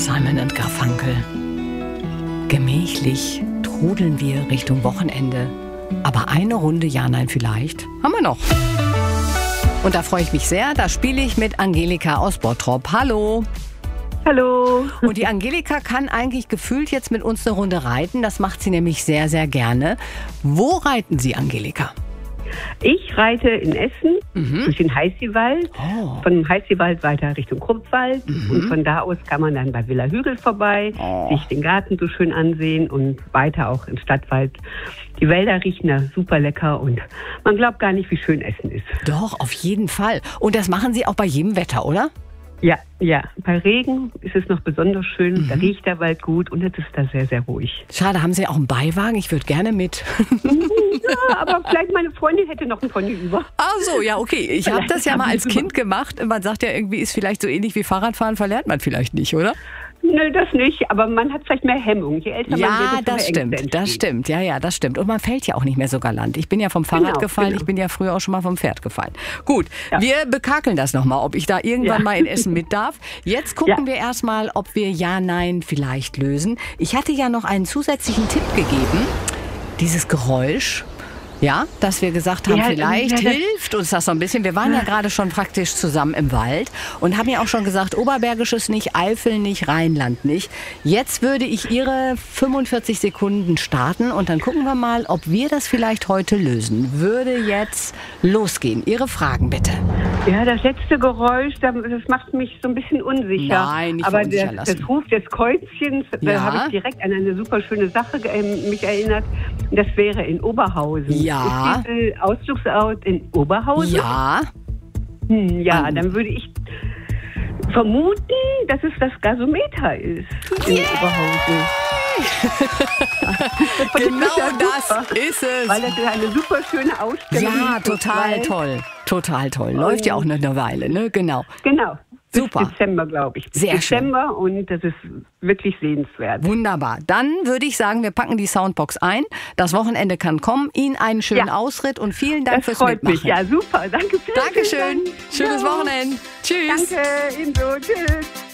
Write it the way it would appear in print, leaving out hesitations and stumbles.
Simon & Garfunkel. Gemächlich trudeln wir Richtung Wochenende. Aber eine Runde Ja, Nein, vielleicht haben wir noch. Und da freue ich mich sehr. Da spiele ich mit Angelika aus Bottrop. Hallo. Hallo. Und die Angelika kann eigentlich gefühlt jetzt mit uns eine Runde reiten. Das macht sie nämlich sehr, sehr gerne. Wo reiten Sie, Angelika? Ich reite in Essen durch den Heißiwald, von dem Heißiwald weiter Richtung Kruppwald und von da aus kann man dann bei Villa Hügel vorbei, sich den Garten so schön ansehen und weiter auch im Stadtwald. Die Wälder riechen da super lecker und man glaubt gar nicht, wie schön Essen ist. Doch, auf jeden Fall. Und das machen Sie auch bei jedem Wetter, oder? Ja. Bei Regen ist es noch besonders schön. Da riecht der Wald gut und jetzt ist da sehr, sehr ruhig. Schade, haben Sie auch einen Beiwagen? Ich würde gerne mit. Ja, aber vielleicht meine Freundin hätte noch einen Pony über. Ach so, ja, okay. Ich habe das ja mal als Kind gemacht. Man sagt ja irgendwie, ist vielleicht so ähnlich wie Fahrradfahren, verlernt man vielleicht nicht, oder? Nö, das nicht, aber man hat vielleicht mehr Hemmung. Je älter man wird, desto mehr Ängste das stimmt. Ja, das stimmt. Und man fällt ja auch nicht mehr so galant. Ich bin ja vom Fahrrad gefallen, ich bin ja früher auch schon mal vom Pferd gefallen. Gut, wir bekakeln das nochmal, ob ich da irgendwann mal in Essen mit darf. Jetzt gucken wir erstmal, ob wir Ja, Nein vielleicht lösen. Ich hatte ja noch einen zusätzlichen Tipp gegeben. Dieses Geräusch. Ja, dass wir gesagt haben, vielleicht hilft uns das so ein bisschen. Wir waren ja gerade schon praktisch zusammen im Wald und haben ja auch schon gesagt, Oberbergisches nicht, Eifel nicht, Rheinland nicht. Jetzt würde ich Ihre 45 Sekunden starten und dann gucken wir mal, ob wir das vielleicht heute lösen. Würde jetzt losgehen. Ihre Fragen bitte. Ja, das letzte Geräusch, das macht mich so ein bisschen unsicher. Nein, nicht aber unsicher lassen. das Ruf des Käuzchens, da habe ich direkt an eine super schöne Sache mich erinnert. Das wäre in Oberhausen. Ja. Ist diese Ausflugsort in Oberhausen? Ja. Dann würde ich vermuten, dass es das Gasometer ist in Oberhausen. Genau das ist es. Weil das ist eine super schöne Ausstellung. Ja, total toll. Total toll. Läuft ja auch noch eine Weile, ne? Genau. Super. Bis Dezember, glaube ich. Sehr Dezember schön. Und das ist wirklich sehenswert. Wunderbar. Dann würde ich sagen, wir packen die Soundbox ein. Das Wochenende kann kommen. Ihnen einen schönen Ausritt und vielen Dank fürs Mitmachen. Das freut mich. Ja, super. Danke. Dankeschön. Schönes Wochenende. Tschüss. Danke, ebenso. Tschüss.